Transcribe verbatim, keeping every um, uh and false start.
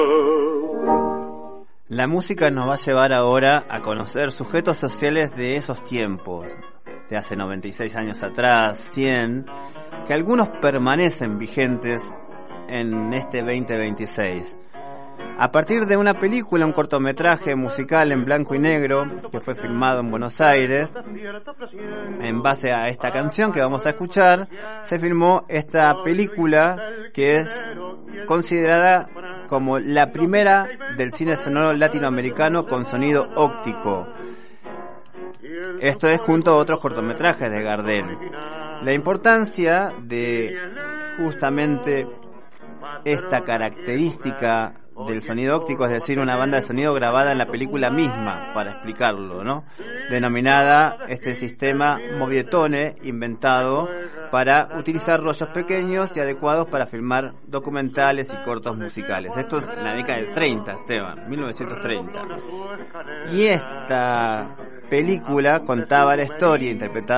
La música nos va a llevar ahora a conocer sujetos sociales de esos tiempos, de hace noventa y seis años atrás, cien, que algunos permanecen vigentes en este veinte veintiséis. A partir de una película, un cortometraje musical en blanco y negro que fue filmado en Buenos Aires, en base a esta canción que vamos a escuchar, se filmó esta película que es considerada como la primera del cine sonoro latinoamericano con sonido óptico. Esto es junto a otros cortometrajes de Gardel. La importancia de justamente esta característica del sonido óptico, es decir, una banda de sonido grabada en la película misma, para explicarlo, ¿no? Denominada este sistema Movietone, inventado para utilizar rollos pequeños y adecuados para filmar documentales y cortos musicales. Esto es en la década del treinta, Esteban, mil novecientos treinta. Y esta película contaba la historia interpretada